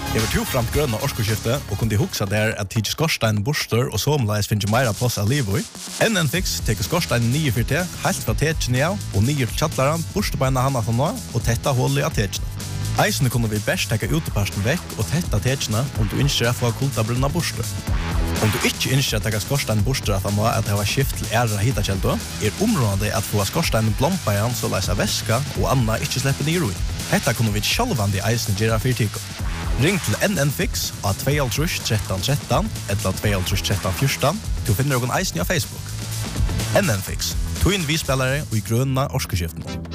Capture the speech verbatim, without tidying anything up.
Jeg var to framt grønne årskeskiftet, og kunne huksa der at tidsi skorstein borster og somleis finnes meira plass av livet. N N Fix teker skorstein nye for te, helt fra tekene av, og nye til tjattlaren, borstebeina hana fra nå, og tetta hullet av tekene. Eisene kunne vi best teka uteparsten vekk og tetta tekene om du innskjer å få kultabrunna borster. Om du ikke innskjer å teka skorstein borster at han må at det var skift til æra hitakjeldo, er området at få skorstein blompa igjen så leis av væska og anna ikke slipper nye roi. Hetta kunne vi sjálvandi eisene gjøre for tiko. Ring til N N Fix av två tre tre tre tre eller två tre tre tre fjorton. Du finner noen eisen på Facebook. N N Fix, to inn vi spillere og i grønna årskeskiften.